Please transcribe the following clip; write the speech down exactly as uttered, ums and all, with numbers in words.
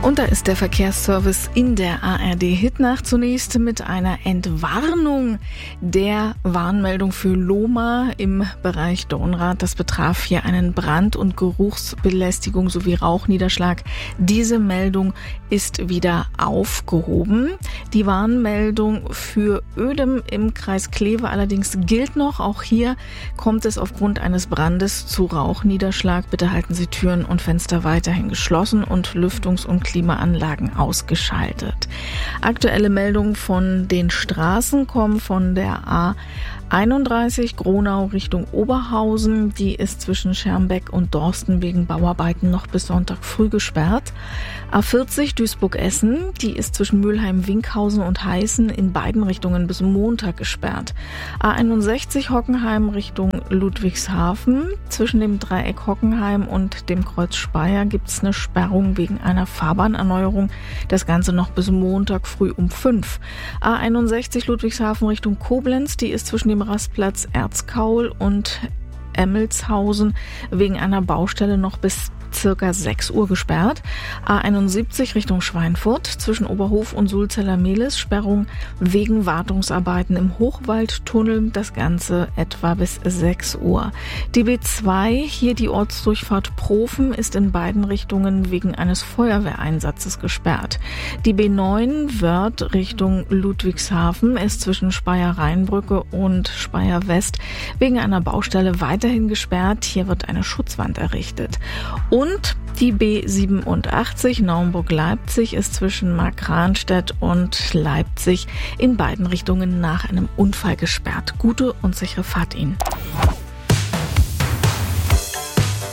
Und da ist der Verkehrsservice in der A R D-Hitnacht zunächst mit einer Entwarnung der Warnmeldung für Lohmar im Bereich Dornrad. Das betraf hier einen Brand- und Geruchsbelästigung sowie Rauchniederschlag. Diese Meldung ist wieder aufgehoben. Die Warnmeldung für Ödem im Kreis Kleve allerdings gilt noch. Auch hier kommt es aufgrund eines Brandes zu Rauchniederschlag. Bitte halten Sie Türen und Fenster weiterhin geschlossen und Lüftungs- und Klimaanlagen ausgeschaltet. Aktuelle Meldungen von den Straßen kommen von der A einunddreißig Gronau Richtung Oberhausen. Die ist zwischen Schermbeck und Dorsten wegen Bauarbeiten noch bis Sonntag früh gesperrt. A vierzig Duisburg-Essen, die ist zwischen Mülheim-Winkhausen und Heißen in beiden Richtungen bis Montag gesperrt. A einundsechzig Hockenheim Richtung Ludwigshafen. Zwischen dem Dreieck Hockenheim und dem Kreuz Speyer gibt es eine Sperrung wegen einer Fahrbahnerneuerung. Das Ganze noch bis Montag früh um fünf. A einundsechzig Ludwigshafen Richtung Koblenz, die ist zwischen dem Rastplatz Erzkaul und Emmelshausen wegen einer Baustelle noch bis circa sechs Uhr gesperrt. A einundsiebzig Richtung Schweinfurt zwischen Oberhof und Sulzeller Mehlis, Sperrung wegen Wartungsarbeiten im Hochwaldtunnel, das Ganze etwa bis sechs Uhr. Die B zwei, hier die Ortsdurchfahrt Profen, ist in beiden Richtungen wegen eines Feuerwehreinsatzes gesperrt. Die B neun Wörth Richtung Ludwigshafen ist zwischen Speyer-Rheinbrücke und Speyer West wegen einer Baustelle weiterhin gesperrt. Hier wird eine Schutzwand errichtet. Und Und die B siebenundachtzig Naumburg-Leipzig ist zwischen Markranstädt und Leipzig in beiden Richtungen nach einem Unfall gesperrt. Gute und sichere Fahrt Ihnen.